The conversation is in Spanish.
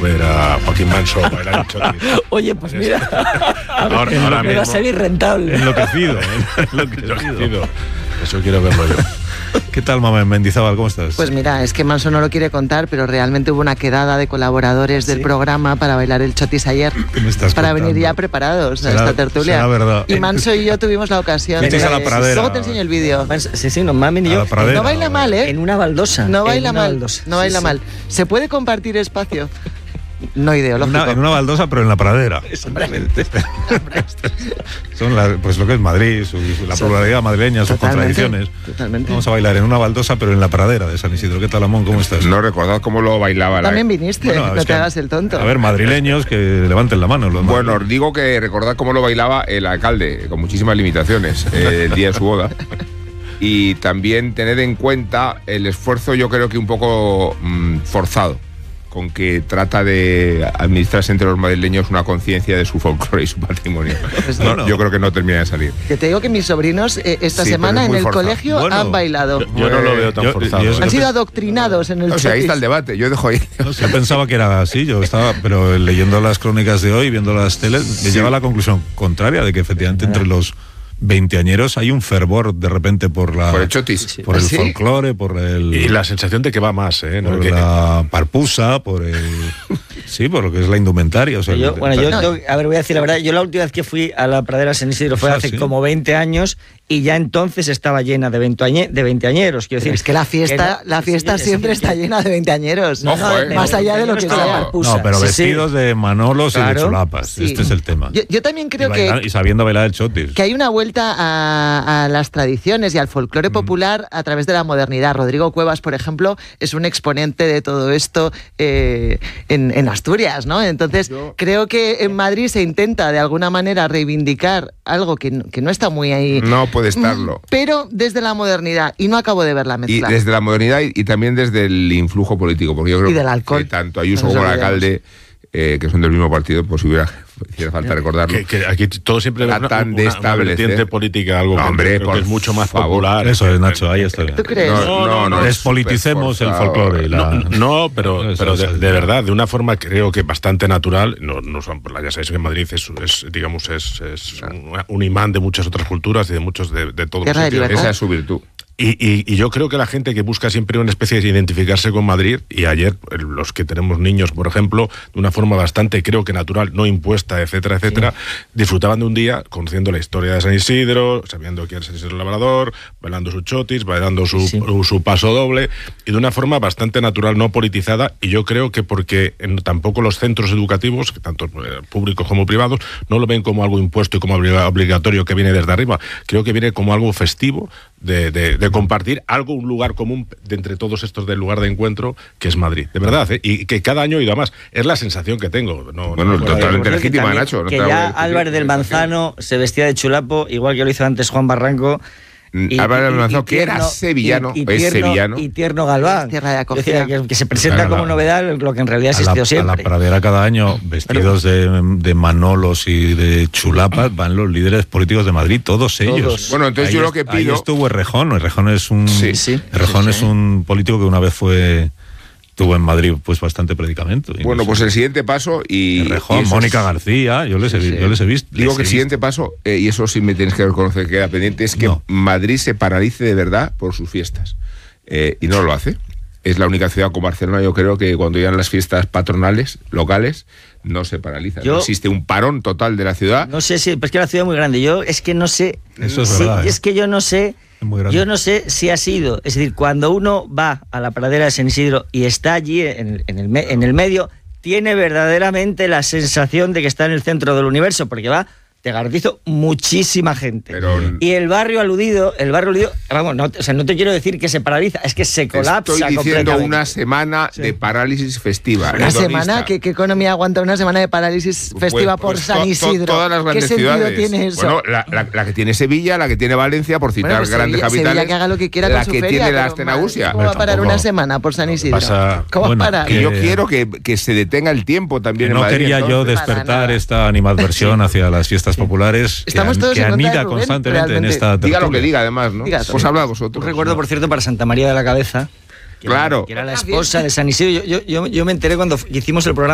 ver a Joaquín Manso bailar el chotis. Oye, pues mira, ahora me va a salir rentable. Enloquecido. Eso quiero verlo yo. ¿Qué tal, mamá Mendizábal? ¿Cómo estás? Pues mira, es que Manso no lo quiere contar, pero realmente hubo una quedada de colaboradores del programa para bailar el chotis ayer. ¿Qué me estás para contando? venir ya preparados a esta tertulia. Será verdad. Y Manso y yo tuvimos la ocasión Fuisteis a la pradera. Luego te enseño el vídeo. Sí, no mames ni yo. No baila mal, ¿eh? En una baldosa. No baila mal. Baldosa. No baila mal. ¿Se puede compartir espacio? No ideológico. En una baldosa, pero en la pradera. Exactamente. Son pues lo que es Madrid, la pluralidad madrileña, sus contradicciones. Totalmente. Vamos a bailar en una baldosa, pero en la pradera de San Isidro. ¿Qué tal, Amón? ¿Cómo estás? No recordad cómo lo bailaba. También viniste, Bueno, no es te que, hagas el tonto. A ver, madrileños, que levanten la mano. Bueno, os digo que recordad cómo lo bailaba el alcalde, con muchísimas limitaciones, el día de su boda. Y también tened en cuenta el esfuerzo, yo creo que un poco forzado, con que trata de administrarse entre los madrileños una conciencia de su folclore y su patrimonio. Pues Yo creo que no termina de salir. Que te digo que mis sobrinos esta semana en el colegio han bailado. Yo no lo veo tan forzado. Han sido adoctrinados en el O sea, ahí está el debate, yo dejo ahí. Yo pensaba que era así, pero leyendo las crónicas de hoy, viendo las teles, me lleva a la conclusión contraria de que efectivamente entre los veinteañeros hay un fervor de repente por el chotis, por el folclore, por el... Y la sensación de que va más, por la parpusa, por el... Sí, por lo que es la indumentaria. O sea, a ver, voy a decir la verdad, yo la última vez que fui a la pradera San Isidro fue hace como 20 años y ya entonces estaba llena de veinteañeros. Quiero decir, es que la fiesta siempre está llena de veinteañeros. Más allá de lo que sea. No, pero vestidos de manolos y de chulapas. Sí. Este es el tema. Yo también creo y sabiendo bailar el chotis. Que hay una vuelta a las tradiciones y al folclore popular a través de la modernidad. Rodrigo Cuevas, por ejemplo, es un exponente de todo esto en Asturias, ¿no? Entonces, creo que en Madrid se intenta de alguna manera reivindicar algo que no está muy ahí. No puede estarlo. Pero desde la modernidad, y no acabo de ver la mezcla. Y desde la modernidad y también desde el influjo político, porque yo creo del alcohol. Que tanto Ayuso como el alcalde, que son del mismo partido, pues si hubiera hiciera falta recordarlo. Que aquí todo siempre es una vertiente política, algo que es mucho más popular. Eso es, Nacho, ahí está. ¿Tú crees? No, despoliticemos el folclore. No, pero de verdad, de una forma creo que bastante natural. No son, ya sabéis que en Madrid es un imán de muchas otras culturas y de muchos de todos los sitios. Esa es su virtud. Y yo creo que la gente que busca siempre una especie de identificarse con Madrid, y ayer los que tenemos niños, por ejemplo, de una forma bastante, creo que natural, no impuesta, etcétera, etcétera, disfrutaban de un día conociendo la historia de San Isidro, sabiendo quién es San Isidro Labrador, bailando su chotis, bailando su paso doble, y de una forma bastante natural, no politizada, y yo creo que porque tampoco los centros educativos, tanto públicos como privados, no lo ven como algo impuesto y como obligatorio que viene desde arriba, creo que viene como algo festivo de compartir algo, un lugar común de entre todos estos del lugar de encuentro que es Madrid, de verdad, y que cada año he ido a más, es la sensación que tengo. Totalmente legítima, Nacho. Que ya Álvarez del Manzano se vestía de chulapo, igual que lo hizo antes Juan Barranco. Álvarez del Manzano, que era sevillano, es sevillano. Y Tierno Galván, que se presenta como novedad lo que en realidad ha existido siempre. A la pradera cada año, vestidos de manolos y de chulapas, van los líderes políticos de Madrid, todos ellos. Bueno, entonces yo lo que pido... Ahí estuvo Errejón. Errejón es un político que una vez tuvo en Madrid pues bastante predicamento. Bueno, pues el siguiente paso Errejón, Mónica García, yo les he visto. Digo que el siguiente paso, y eso sí me tienes que reconocer que queda pendiente, es que Madrid se paralice de verdad por sus fiestas. Y no lo hace. Es la única ciudad como Barcelona, yo creo que cuando llegan las fiestas patronales, locales, no se paraliza. No existe un parón total de la ciudad. No sé si, pues que la ciudad es muy grande. Yo es que no sé. Eso es verdad. Es que yo no sé. Yo no sé si ha sido, es decir, cuando uno va a la pradera de San Isidro y está allí en el medio, tiene verdaderamente la sensación de que está en el centro del universo, porque te garantizo, muchísima gente. Y el barrio aludido, vamos, no te quiero decir que se paraliza, es que se colapsa completamente. Estoy diciendo una semana de parálisis festiva. ¿Una semana? ¿Qué economía aguanta una semana de parálisis festiva por San Isidro? Todas las grandes ciudades. ¿Qué sentido tiene eso? Bueno, la que tiene Sevilla, la que tiene Valencia, por citar grandes capitales. Sevilla que haga lo que quiera con su feria, tiene la Astenagusia. ¿Cómo va a parar una semana por San Isidro? ¿Cómo va a parar? Y yo quiero que se detenga el tiempo también en Madrid. No quería yo despertar esta animadversión hacia las fiestas populares que anida constantemente en esta tertulia. Diga lo que diga, además, ¿no? Pues habla vosotros. Un recuerdo, por cierto, para Santa María de la Cabeza, que era la esposa de San Isidro. Yo me enteré cuando hicimos el programa